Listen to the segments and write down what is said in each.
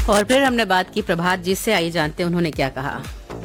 और फिर हमने बात की प्रभात जी से, आइए जानते हैं उन्होंने क्या कहा।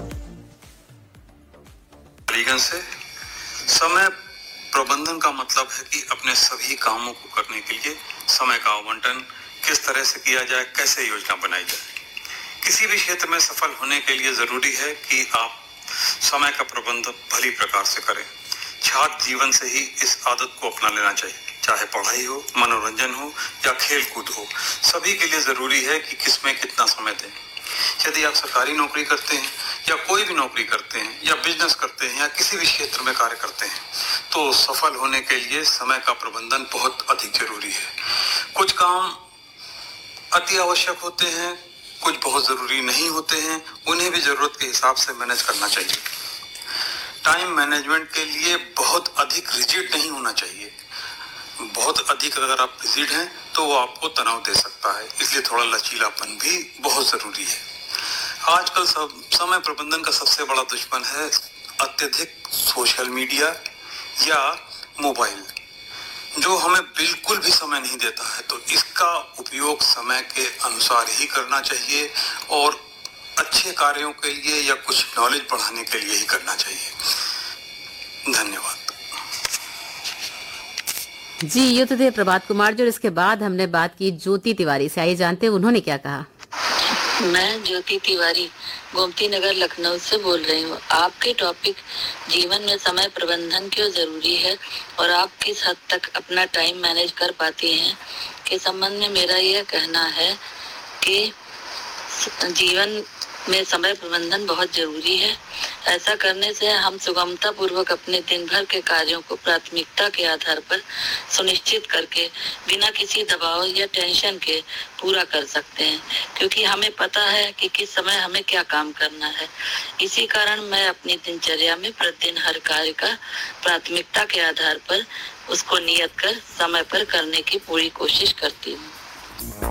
से समय प्रबंधन का मतलब है कि अपने सभी कामों को करने के लिए समय का आवंटन किस तरह से किया जाए, कैसे योजना बनाई जाए। किसी भी क्षेत्र में सफल होने के लिए जरूरी है कि आप समय का प्रबंधन भली प्रकार से करें। छात्र जीवन से ही इस आदत को अपना लेना चाहिए, चाहे पढ़ाई हो, मनोरंजन हो या खेल कूद हो। सभी के लिए जरूरी है कि किसमें कितना समय दें। यदि आप सरकारी नौकरी करते हैं या कोई भी नौकरी करते हैं या बिजनेस करते हैं या किसी भी क्षेत्र में कार्य करते हैं, तो सफल होने के लिए समय का प्रबंधन बहुत अधिक जरूरी है। कुछ काम अति आवश्यक होते हैं, कुछ बहुत जरूरी नहीं होते हैं, उन्हें भी जरूरत के हिसाब से मैनेज करना चाहिए। टाइम मैनेजमेंट के लिए बहुत अधिक रिजिड नहीं होना चाहिए। बहुत अधिक अगर आप रिजिड हैं तो वो आपको तनाव दे सकता है, इसलिए थोड़ा लचीलापन भी बहुत जरूरी है। आजकल समय प्रबंधन का सबसे बड़ा दुश्मन है अत्यधिक सोशल मीडिया या मोबाइल, जो हमें बिल्कुल भी समय नहीं देता है। तो इसका उपयोग समय के अनुसार ही करना चाहिए और अच्छे कार्यों के लिए या कुछ नॉलेज बढ़ाने के लिए ही करना चाहिए। धन्यवाद जी। ये तो थे प्रभात कुमार जी, और इसके बाद हमने बात की ज्योति तिवारी से, आइए जानते हैं उन्होंने क्या कहा। मैं ज्योति तिवारी गोमती नगर लखनऊ से बोल रही हूँ। आपके टॉपिक जीवन में समय प्रबंधन क्यों जरूरी है और आप किस हद तक अपना टाइम मैनेज कर पाती हैं के संबंध में मेरा यह कहना है कि जीवन में समय प्रबंधन बहुत जरूरी है। ऐसा करने से हम सुगमता पूर्वक अपने दिन भर के कार्यों को प्राथमिकता के आधार पर सुनिश्चित करके बिना किसी दबाव या टेंशन के पूरा कर सकते हैं, क्योंकि हमें पता है कि किस समय हमें क्या काम करना है। इसी कारण मैं अपनी दिनचर्या में प्रतिदिन हर कार्य का प्राथमिकता के आधार पर उसको नियत कर समय पर करने की पूरी कोशिश करती हूँ।